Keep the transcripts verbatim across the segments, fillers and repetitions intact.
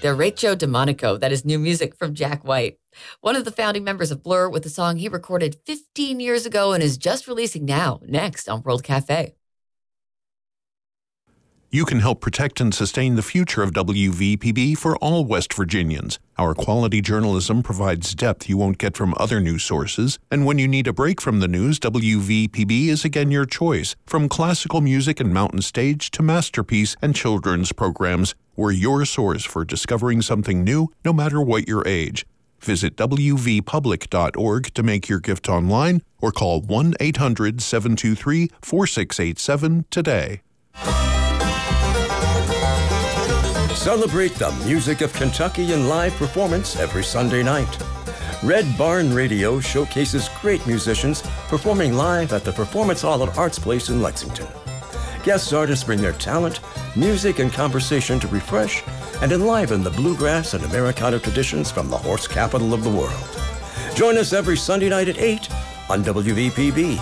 Derecho Demonico, that is new music from Jack White. One of the founding members of Blur with a song he recorded fifteen years ago and is just releasing now, next on World Cafe. You can help protect and sustain the future of W V P B for all West Virginians. Our quality journalism provides depth you won't get from other news sources, and when you need a break from the news, W V P B is again your choice. From classical music and mountain stage to masterpiece and children's programs, we're your source for discovering something new, no matter what your age. Visit w v public dot org to make your gift online or call one eight hundred seven two three four six eight seven today. Celebrate the music of Kentucky in live performance every Sunday night. Red Barn Radio showcases great musicians performing live at the Performance Hall at Arts Place in Lexington. Guest artists bring their talent, music, and conversation to refresh and enliven the bluegrass and Americana traditions from the horse capital of the world. Join us every Sunday night at eight on W V P B.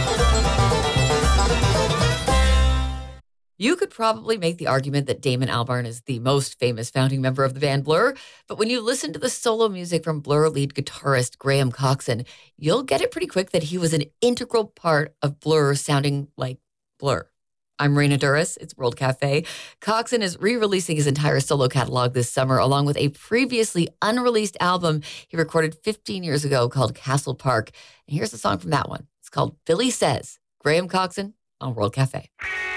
You could probably make the argument that Damon Albarn is the most famous founding member of the band Blur, but when you listen to the solo music from Blur lead guitarist Graham Coxon, you'll get it pretty quick that he was an integral part of Blur sounding like Blur. I'm Raina Duras. It's World Cafe. Coxon is re-releasing his entire solo catalog this summer, along with a previously unreleased album he recorded fifteen years ago called Castle Park. And here's the song from that one. It's called Billy Says. Graham Coxon on World Cafe.